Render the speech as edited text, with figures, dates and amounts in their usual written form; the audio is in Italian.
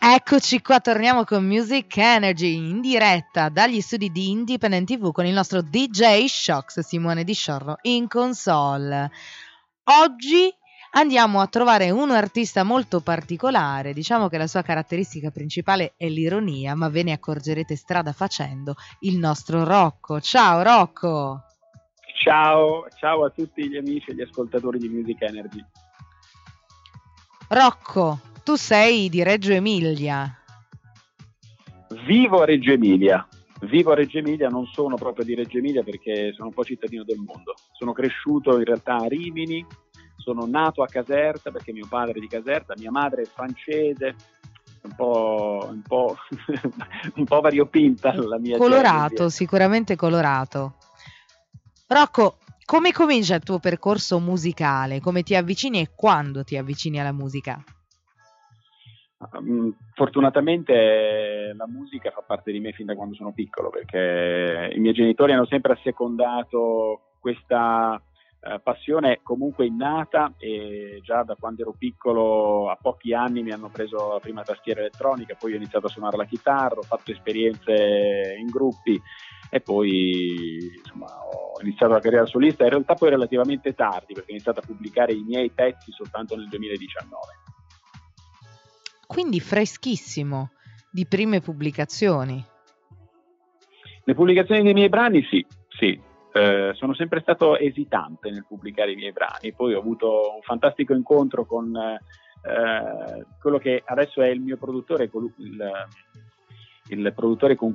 Eccoci qua, torniamo con Music Energy in diretta dagli studi di Independent TV con il nostro DJ Shocks, Simone Di Sciorro in console. Oggi andiamo a trovare un artista molto particolare, diciamo che la sua caratteristica principale è l'ironia, ma ve ne accorgerete strada facendo, il nostro Rocco. Ciao Rocco! Ciao a tutti gli amici e gli ascoltatori di Music Energy. Rocco, tu sei di Reggio Emilia. Vivo a Reggio Emilia, non sono proprio di Reggio Emilia perché sono un po' cittadino del mondo. Sono cresciuto in realtà a Rimini, sono nato a Caserta perché mio padre è di Caserta, mia madre è francese, un po' un po' variopinta la mia Colorato, genesi. sicuramente colorato. Rocco, come comincia il tuo percorso musicale? Come ti avvicini e quando ti avvicini alla musica? Fortunatamente la musica fa parte di me fin da quando sono piccolo, perché i miei genitori hanno sempre assecondato questa passione comunque innata, e già da quando ero piccolo, a pochi anni, mi hanno preso la prima tastiera elettronica, poi ho iniziato a suonare la chitarra, ho fatto esperienze in gruppi e poi insomma ho iniziato la carriera solista, in realtà poi relativamente tardi, perché ho iniziato a pubblicare i miei pezzi soltanto nel 2019. Quindi freschissimo, di prime pubblicazioni. Le pubblicazioni dei miei brani sì. Sono sempre stato esitante nel pubblicare i miei brani, poi ho avuto un fantastico incontro con quello che adesso è il mio produttore, il produttore con